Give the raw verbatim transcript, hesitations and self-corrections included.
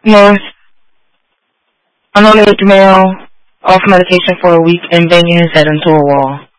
North, unrelated male, off medication for a week and banging his head into a wall.